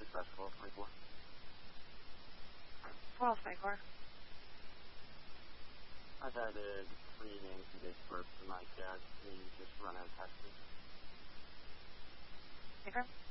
dispatch 1224. 1224. I've added 3 names and dates of birth to my dad. Can you just run out of taxi? Okay.